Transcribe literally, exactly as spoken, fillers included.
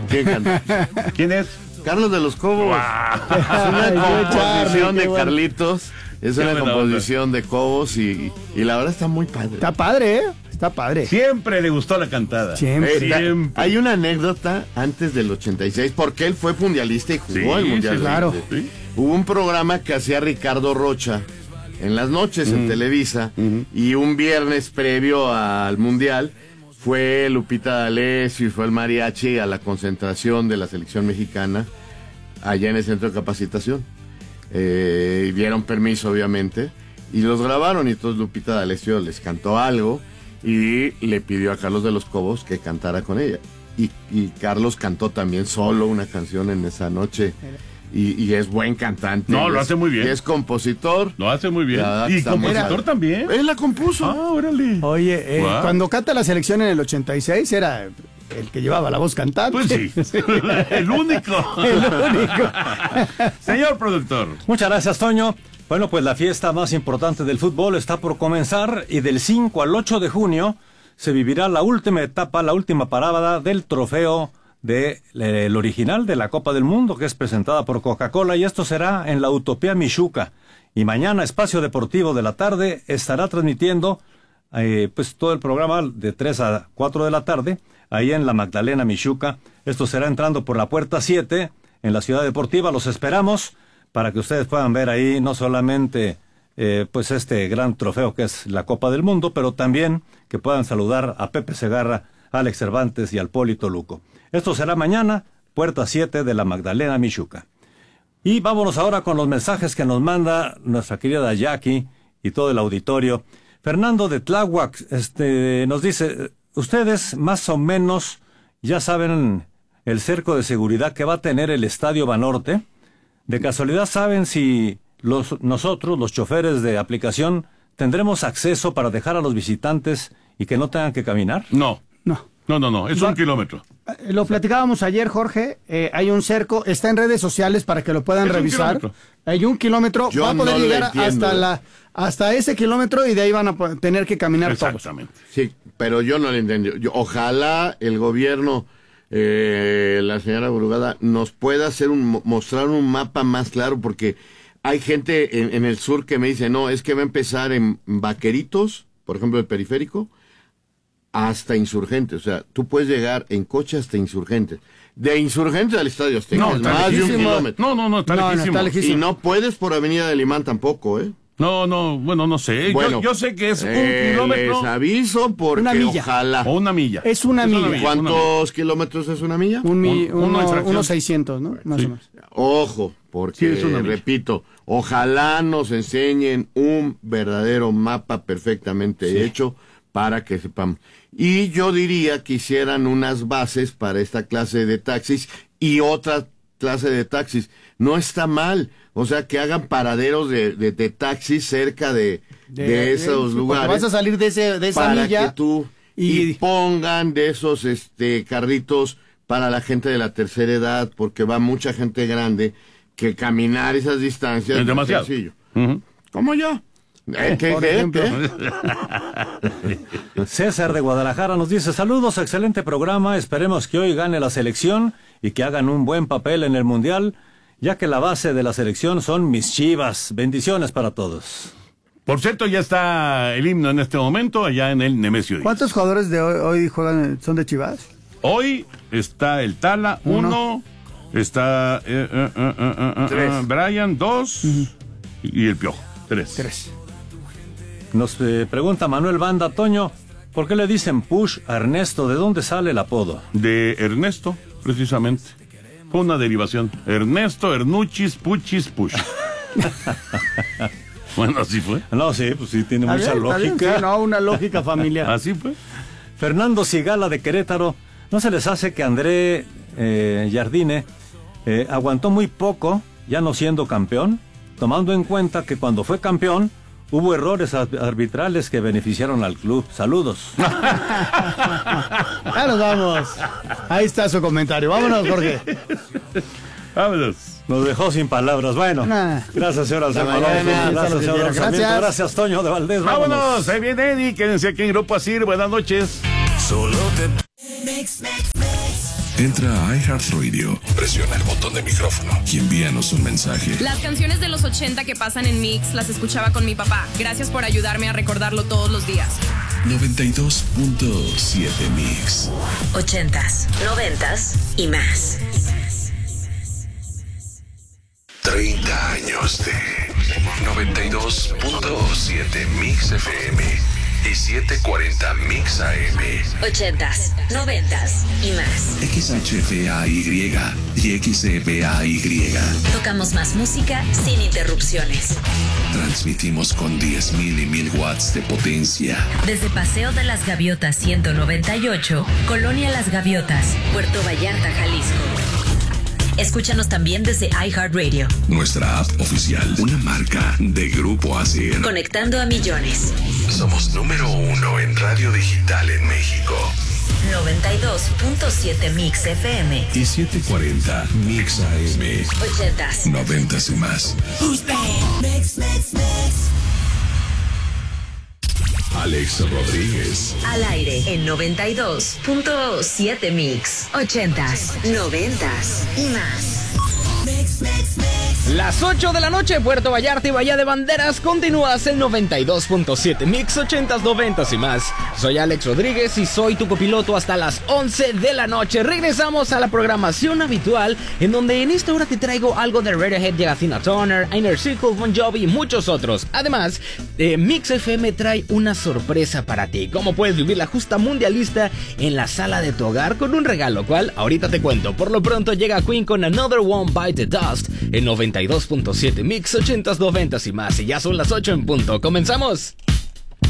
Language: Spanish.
¿Quién canta? ¿Quién es? Carlos de los Cobos. Wow. Es una composición de Carlitos. Es una composición de Cobos y, y la verdad está muy padre. Está padre, ¿eh? Está padre. Siempre le gustó la cantada. Siempre. Eh, Siempre. Hay una anécdota antes del ochenta y seis, porque él fue mundialista y jugó sí, el mundial. Sí, claro. ¿Sí? Hubo un programa que hacía Ricardo Rocha en las noches uh-huh. en Televisa uh-huh. y un viernes previo al mundial fue Lupita D'Alessio y fue el mariachi a la concentración de la selección mexicana allá en el centro de capacitación. Eh, y dieron permiso, obviamente, y los grabaron, y entonces Lupita D'Alessio les cantó algo y le pidió a Carlos de los Cobos que cantara con ella. Y, y Carlos cantó también solo una canción en esa noche. Y, y es buen cantante. No, lo es, hace muy bien. Es compositor. Lo hace muy bien. Y compositor muy... también. Él la compuso. Ah, órale. Oye, eh, wow. cuando canta la selección en el ochenta y seis era el que llevaba la voz cantante. Pues sí. El único. El único. Señor productor. Muchas gracias, Toño. Bueno, pues la fiesta más importante del fútbol está por comenzar y del cinco al ocho de junio se vivirá la última etapa, la última parada del trofeo de el original de la Copa del Mundo, que es presentada por Coca-Cola, y esto será en la Utopía Michuca. Y mañana Espacio Deportivo de la tarde estará transmitiendo eh, pues todo el programa de tres a cuatro de la tarde, ahí en la Magdalena Michuca. Esto será entrando por la puerta siete en la Ciudad Deportiva. Los esperamos para que ustedes puedan ver ahí no solamente eh, pues este gran trofeo que es la Copa del Mundo, pero también que puedan saludar a Pepe Segarra, a Alex Cervantes y al Polito Luco. Esto será mañana, puerta siete de la Magdalena Michuca. Y vámonos ahora con los mensajes que nos manda nuestra querida Jackie y todo el auditorio. Fernando de Tláhuac este, nos dice, ustedes más o menos ya saben el cerco de seguridad que va a tener el Estadio Banorte. ¿De casualidad saben si los, nosotros, los choferes de aplicación, tendremos acceso para dejar a los visitantes y que no tengan que caminar? No. No. No, no, no, es un kilómetro. Lo platicábamos ayer, Jorge, eh, hay un cerco, está en redes sociales para que lo puedan es revisar. Un hay un kilómetro, Yo va a poder no llegar hasta la hasta ese kilómetro y de ahí van a tener que caminar Exactamente. todos. Sí, pero yo no lo entendí. Yo, ojalá el gobierno, eh, la señora Brugada, nos pueda hacer un mostrar un mapa más claro, porque hay gente en, en el sur que me dice, no, es que va a empezar en Vaqueritos, por ejemplo, el periférico, hasta Insurgentes. O sea, tú puedes llegar en coche hasta Insurgentes. De Insurgentes al Estadio Azteca no, es más de un kilómetro. No, no, no, está, no, lejísimo. no está lejísimo. Y no puedes por Avenida del Imán tampoco, ¿eh? No, no, bueno, no sé. Bueno, yo, yo sé que es un eh, kilómetro. Les aviso porque una milla. ojalá. O una milla. Es una es milla. Una milla. ¿Cuántos milla. kilómetros es una milla? Un mi, Un, uno, uno unos seiscientos, ¿no? Más sí. o menos. Ojo, porque, sí, repito, ojalá nos enseñen un verdadero mapa perfectamente sí. hecho para que sepamos. Y yo diría que hicieran unas bases para esta clase de taxis y otra clase de taxis. No está mal. O sea, que hagan paraderos de, de, de taxis cerca de, de, de esos de, lugares. Vas a salir de, ese, de esa para milla. Que tú, y... y pongan de esos este carritos para la gente de la tercera edad, porque va mucha gente grande, que caminar esas distancias es demasiado. Es sencillo. Uh-huh. ¿Cómo yo? ¿Eh, ¿Qué, Por qué, ejemplo. qué? César de Guadalajara nos dice, saludos, excelente programa, esperemos que hoy gane la selección y que hagan un buen papel en el Mundial, ya que la base de la selección son mis Chivas. Bendiciones para todos. Por cierto, ya está el himno en este momento allá en el Nemesio Díaz. ¿Cuántos jugadores de hoy, hoy juegan son de Chivas? Hoy está el Tala, uno, uno está eh, eh, eh, eh, eh, eh, Brian, dos, uh-huh. y el Piojo, tres. Tres. Nos eh, pregunta Manuel Banda, Toño, ¿por qué le dicen Push a Ernesto? ¿De dónde sale el apodo? De Ernesto, precisamente. Fue una derivación. Ernesto, Ernuchis, Puchis, Push. Bueno, así fue. No, sí, pues sí, tiene mucha bien, lógica. Sí, no, una lógica familiar. Así fue. Fernando Sigala de Querétaro, ¿no se les hace que André eh, Jardine eh, aguantó muy poco, ya no siendo campeón? Tomando en cuenta que cuando fue campeón, hubo errores arbitrales que beneficiaron al club. Saludos. Ya nos vamos. Ahí está su comentario. Vámonos, Jorge. Vámonos. Nos dejó sin palabras. Bueno, nah. gracias, señor Alcemo. Gracias, gracias, señor Gracias. Gracias, Toño de Valdés. Vámonos. Vámonos. Ahí viene Eddie. Quédense aquí en Grupo Asir. Buenas noches. Solo te... Mix, mix, mix. Entra a iHeartRadio, presiona el botón de micrófono y envíanos un mensaje. Las canciones de los ochenta que pasan en Mix las escuchaba con mi papá. Gracias por ayudarme a recordarlo todos los días. noventa y dos punto siete Mix. Ochentas, noventas y más. treinta años de noventa y dos punto siete Mix F M y setecientos cuarenta Mix A M. Ochentas, noventas y más. X H F A Y y X E B A Y. Tocamos más música sin interrupciones. Transmitimos con diez mil y mil watts de potencia. Desde Paseo de las Gaviotas ciento noventa y ocho, Colonia Las Gaviotas, Puerto Vallarta, Jalisco. Escúchanos también desde iHeartRadio. Nuestra app oficial, una marca de Grupo Asir. Conectando a millones. Somos número uno en radio digital en México. noventa y dos punto siete Mix F M. Y setecientos cuarenta Mix A M. Ochentas. Noventas y más. Mix, mix, mix. Alex Rodríguez. Al aire en noventa y dos punto siete Mix. Ochentas, noventas y más. Mix, mix, mix. Las ocho de la noche, Puerto Vallarta y Bahía de Banderas, continúas en noventa y dos punto siete Mix, ochentas, noventas y más. Soy Alex Rodríguez y soy tu copiloto hasta las once de la noche. Regresamos a la programación habitual, en donde en esta hora te traigo algo de Radiohead, Tina Turner, Inner Circle, Bon Jovi y muchos otros. Además, eh, Mix F M trae una sorpresa para ti. ¿Cómo puedes vivir la justa mundialista en la sala de tu hogar con un regalo? ¿Cuál? Ahorita te cuento. Por lo pronto llega Queen con Another One Bite the Dust en noventa y dos punto siete Mix, ochentas, noventas y más. Y ya son las ocho en punto. ¡Comenzamos!